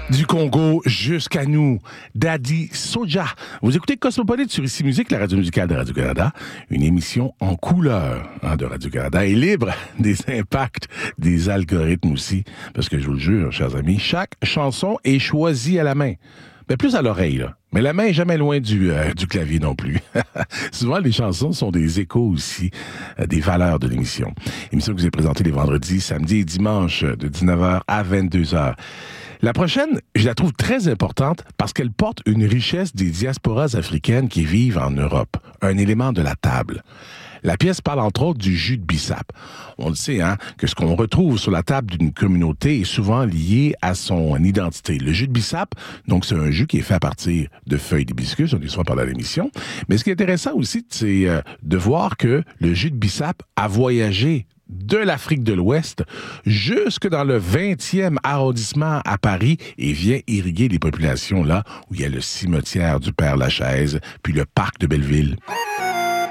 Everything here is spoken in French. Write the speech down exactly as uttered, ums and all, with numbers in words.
Du Congo jusqu'à nous, Daddy Soja. Vous écoutez Cosmopolite sur Ici Musique, la radio musicale de Radio-Canada, une émission en couleur hein, de Radio-Canada et libre des impacts des algorithmes aussi. Parce que je vous le jure, chers amis, chaque chanson est choisie à la main. Ben, plus à l'oreille, là. Mais la main est jamais loin du, euh, du clavier non plus. Souvent, les chansons sont des échos aussi euh, des valeurs de l'émission. Émission que vous avez présentée les vendredis, samedis et dimanches de dix-neuf heures à vingt-deux heures. La prochaine, je la trouve très importante parce qu'elle porte une richesse des diasporas africaines qui vivent en Europe, un élément de la table. La pièce parle entre autres du jus de bissap. On le sait, hein, que ce qu'on retrouve sur la table d'une communauté est souvent lié à son identité. Le jus de bissap, donc c'est un jus qui est fait à partir de feuilles d'hibiscus, on dit souvent pendant l'émission. Mais ce qui est intéressant aussi, c'est euh, de voir que le jus de bissap a voyagé de l'Afrique de l'Ouest jusque dans le vingtième arrondissement à Paris et vient irriguer les populations là où il y a le cimetière du Père-Lachaise puis le parc de Belleville.